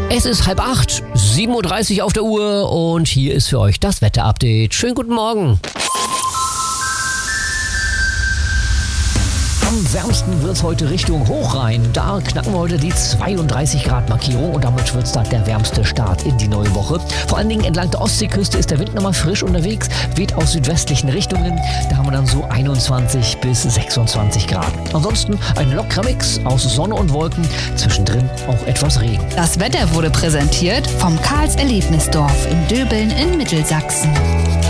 Es ist 7:30, 7:30 Uhr auf der Uhr und hier ist für euch das Wetterupdate. Schönen guten Morgen. Am wärmsten wird es heute Richtung Hochrhein. Da knacken wir heute die 32 Grad Markierung und damit wird es dann der wärmste Start in die neue Woche. Vor allen Dingen entlang der Ostseeküste ist der Wind nochmal frisch unterwegs, weht aus südwestlichen Richtungen. Da haben wir dann so 21 bis 26 Grad. Ansonsten ein lockerer Mix aus Sonne und Wolken, zwischendrin auch etwas Regen. Das Wetter wurde präsentiert vom Karls Erlebnisdorf in Döbeln in Mittelsachsen.